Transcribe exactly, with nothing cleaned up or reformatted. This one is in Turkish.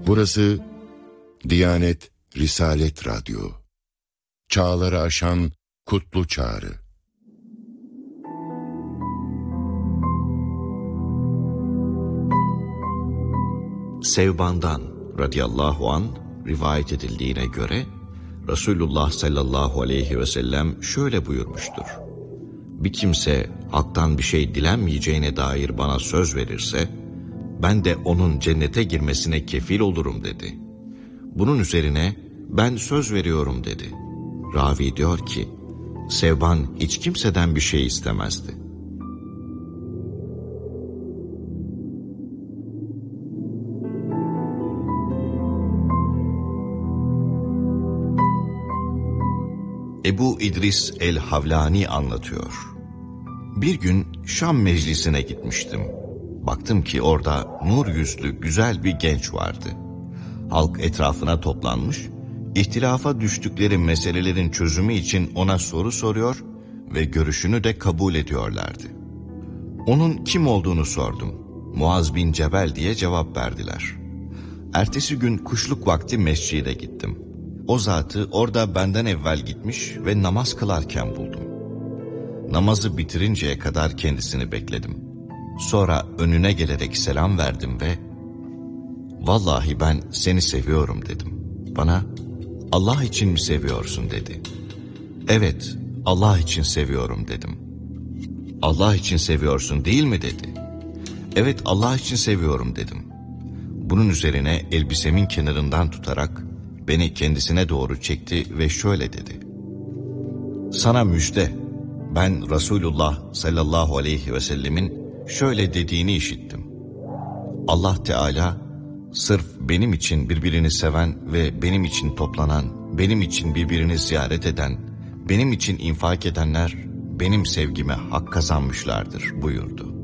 Burası Diyanet Risalet Radyo. Çağları aşan kutlu çağrı. Sevban'dan radıyallahu an rivayet edildiğine göre Resulullah sallallahu aleyhi ve sellem şöyle buyurmuştur: bir kimse haktan bir şey dilenmeyeceğine dair bana söz verirse, ben de onun cennete girmesine kefil olurum dedi. Bunun üzerine ben söz veriyorum dedi. Ravi diyor ki, Sevban hiç kimseden bir şey istemezdi. Ebu İdris el-Havlani anlatıyor. Bir gün Şam meclisine gitmiştim. Baktım ki orada nur yüzlü güzel bir genç vardı. Halk etrafına toplanmış, ihtilafa düştükleri meselelerin çözümü için ona soru soruyor ve görüşünü de kabul ediyorlardı. Onun kim olduğunu sordum. Muaz bin Cebel diye cevap verdiler. Ertesi gün kuşluk vakti mescide gittim. O zatı orada benden evvel gitmiş ve namaz kılarken buldum. Namazı bitirinceye kadar kendisini bekledim. Sonra önüne gelerek selam verdim ve "Vallahi ben seni seviyorum" dedim. Bana "Allah için mi seviyorsun?" dedi. "Evet, Allah için seviyorum" dedim. "Allah için seviyorsun değil mi?" dedi. "Evet, Allah için seviyorum" dedim. Bunun üzerine elbisemin kenarından tutarak beni kendisine doğru çekti ve şöyle dedi: "Sana müjde, ben Resulullah sallallahu aleyhi ve sellemin şöyle dediğini işittim. Allah Teala sırf benim için birbirini seven ve benim için toplanan, benim için birbirini ziyaret eden, benim için infak edenler benim sevgime hak kazanmışlardır" buyurdu.